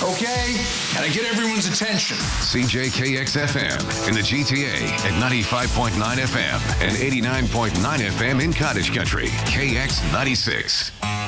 Okay? And I get everyone's attention. CJKX-FM in the GTA at 95.9 FM and 89.9 FM in Cottage Country. KX96.